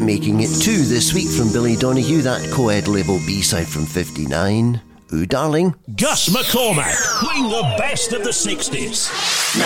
making it 2 this week from Billy Donahue, that co-ed label B-side from 59. Ooh, darling. Gus McCormack, playing the best of the 60s.